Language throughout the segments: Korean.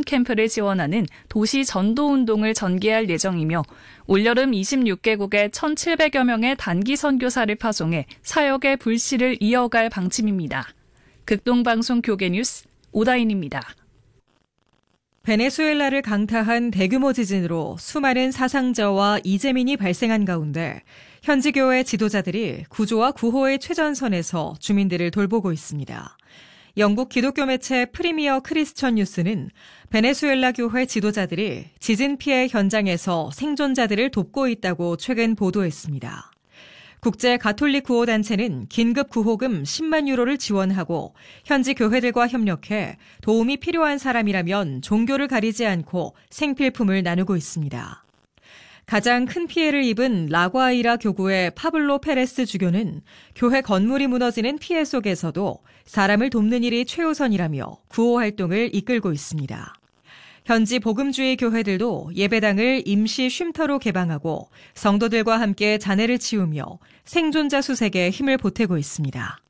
캠프를 지원하는 도시 전도운동을 전개할 예정이며 올여름 26개국에 1,700여 명의 단기 선교사를 파송해 사역의 불씨를 이어갈 방침입니다. 극동방송 교계뉴스 오다인입니다. 베네수엘라를 강타한 대규모 지진으로 수많은 사상자와 이재민이 발생한 가운데 현지 교회 지도자들이 구조와 구호의 최전선에서 주민들을 돌보고 있습니다. 영국 기독교 매체 프리미어 크리스천 뉴스는 베네수엘라 교회 지도자들이 지진 피해 현장에서 생존자들을 돕고 있다고 최근 보도했습니다. 국제 가톨릭 구호단체는 긴급 구호금 10만 유로를 지원하고 현지 교회들과 협력해 도움이 필요한 사람이라면 종교를 가리지 않고 생필품을 나누고 있습니다. 가장 큰 피해를 입은 라과이라 교구의 파블로 페레스 주교는 교회 건물이 무너지는 피해 속에서도 사람을 돕는 일이 최우선이라며 구호 활동을 이끌고 있습니다. 현지 복음주의 교회들도 예배당을 임시 쉼터로 개방하고 성도들과 함께 잔해를 치우며 생존자 수색에 힘을 보태고 있습니다.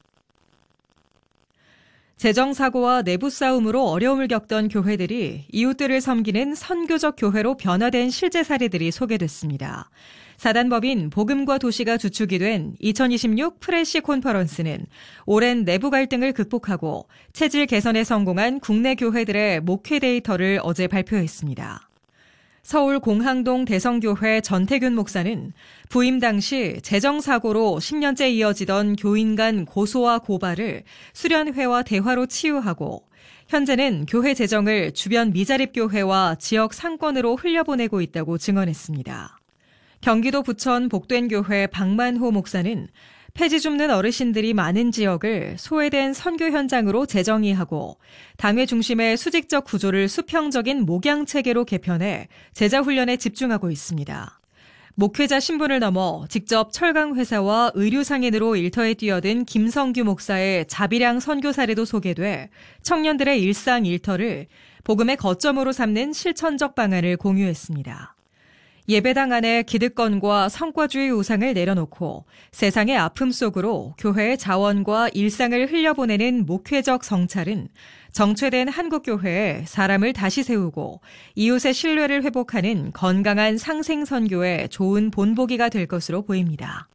재정사고와 내부 싸움으로 어려움을 겪던 교회들이 이웃들을 섬기는 선교적 교회로 변화된 실제 사례들이 소개됐습니다. 사단법인 복음과 도시가 주축이 된 2026 프레시 콘퍼런스는 오랜 내부 갈등을 극복하고 체질 개선에 성공한 국내 교회들의 목회 데이터를 어제 발표했습니다. 서울 공항동 대성교회 전태균 목사는 부임 당시 재정사고로 10년째 이어지던 교인 간 고소와 고발을 수련회와 대화로 치유하고 현재는 교회 재정을 주변 미자립교회와 지역 상권으로 흘려보내고 있다고 증언했습니다. 경기도 부천 복된교회 박만호 목사는 폐지 줍는 어르신들이 많은 지역을 소외된 선교 현장으로 재정의하고 당회 중심의 수직적 구조를 수평적인 목양체계로 개편해 제자 훈련에 집중하고 있습니다. 목회자 신분을 넘어 직접 철강회사와 의류상인으로 일터에 뛰어든 김성규 목사의 자비량 선교 사례도 소개돼 청년들의 일상 일터를 복음의 거점으로 삼는 실천적 방안을 공유했습니다. 예배당 안에 기득권과 성과주의 우상을 내려놓고 세상의 아픔 속으로 교회의 자원과 일상을 흘려보내는 목회적 성찰은 정체된 한국교회에 사람을 다시 세우고 이웃의 신뢰를 회복하는 건강한 상생선교의 좋은 본보기가 될 것으로 보입니다.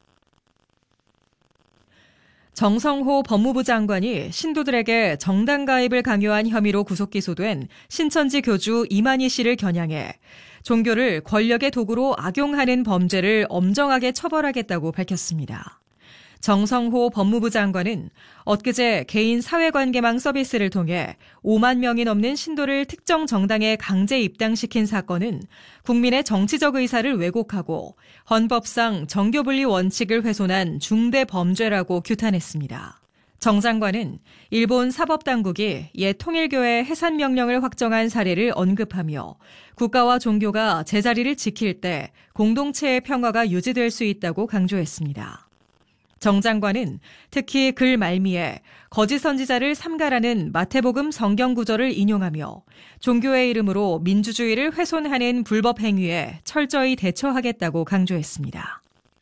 정성호 법무부 장관이 신도들에게 정당 가입을 강요한 혐의로 구속 기소된 신천지 교주 이만희 씨를 겨냥해 종교를 권력의 도구로 악용하는 범죄를 엄정하게 처벌하겠다고 밝혔습니다. 정성호 법무부 장관은 엊그제 개인 사회관계망 서비스를 통해 5만 명이 넘는 신도를 특정 정당에 강제 입당시킨 사건은 국민의 정치적 의사를 왜곡하고 헌법상 정교분리 원칙을 훼손한 중대 범죄라고 규탄했습니다. 정 장관은 일본 사법당국이 옛 통일교회 해산명령을 확정한 사례를 언급하며 국가와 종교가 제자리를 지킬 때 공동체의 평화가 유지될 수 있다고 강조했습니다. 정 장관은 특히 글 말미에 거짓 선지자를 삼가라는 마태복음 성경 구절을 인용하며 종교의 이름으로 민주주의를 훼손하는 불법 행위에 철저히 대처하겠다고 강조했습니다.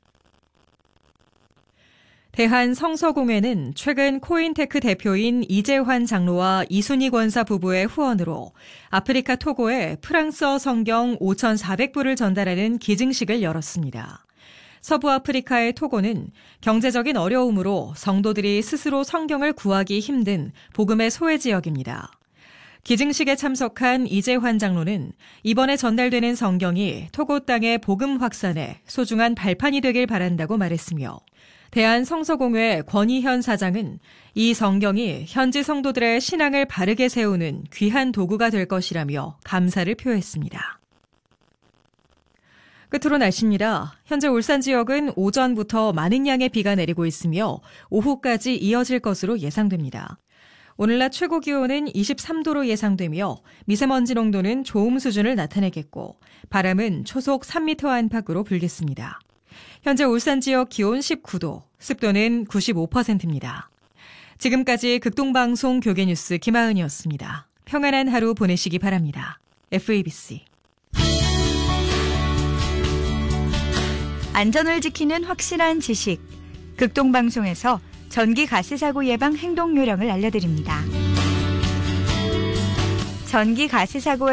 대한성서공회는 최근 코인테크 대표인 이재환 장로와 이순희 권사 부부의 후원으로 아프리카 토고에 프랑스어 성경 5,400부를 전달하는 기증식을 열었습니다. 서부 아프리카의 토고는 경제적인 어려움으로 성도들이 스스로 성경을 구하기 힘든 복음의 소외 지역입니다. 기증식에 참석한 이재환 장로는 이번에 전달되는 성경이 토고 땅의 복음 확산에 소중한 발판이 되길 바란다고 말했으며 대한성서공회 권희현 사장은 이 성경이 현지 성도들의 신앙을 바르게 세우는 귀한 도구가 될 것이라며 감사를 표했습니다. 끝으로 날씨입니다. 현재 울산 지역은 오전부터 많은 양의 비가 내리고 있으며 오후까지 이어질 것으로 예상됩니다. 오늘 낮 최고 기온은 23도로 예상되며 미세먼지 농도는 좋음 수준을 나타내겠고 바람은 초속 3m 안팎으로 불겠습니다. 현재 울산 지역 기온 19도, 습도는 95%입니다. 지금까지 극동방송 교계뉴스 김하은이었습니다. 평안한 하루 보내시기 바랍니다. FABC 안전을 지키는 확실한 지식. 극동방송에서 전기 가스 사고 예방 행동 요령을 알려드립니다. 전기 가스 사고에